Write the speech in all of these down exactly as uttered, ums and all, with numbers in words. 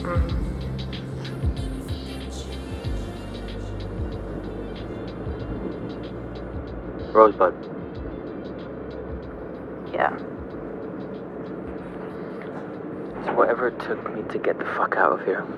Rosebud. Yeah. It's whatever it took me to get the fuck out of here.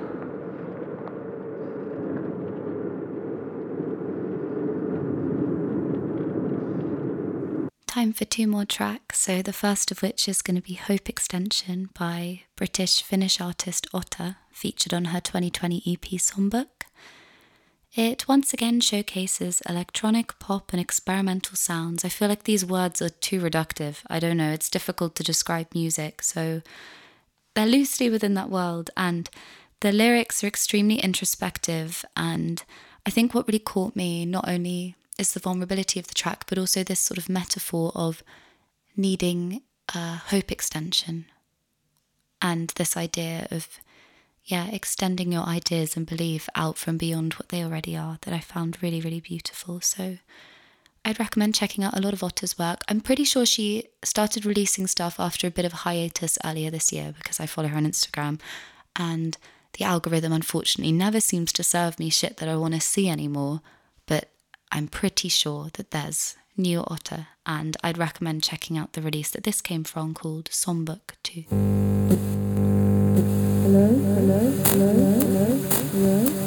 Time for two more tracks, so the first of which is going to be Hope Extension by British-Finnish artist Otta, featured on her twenty twenty E P Songbook. It once again showcases electronic, pop and experimental sounds. I feel like these words are too reductive. I don't know, it's difficult to describe music, so they're loosely within that world, and the lyrics are extremely introspective, and I think what really caught me not only is the vulnerability of the track, but also this sort of metaphor of needing a hope extension and this idea of, yeah, extending your ideas and belief out from beyond what they already are, that I found really, really beautiful. So I'd recommend checking out a lot of Otta's work. I'm pretty sure she started releasing stuff after a bit of a hiatus earlier this year, because I follow her on Instagram, and the algorithm unfortunately never seems to serve me shit that I want to see anymore, but I'm pretty sure that there's new Otta, and I'd recommend checking out the release that this came from called Songbook two. Hello, hello, hello, hello, hello.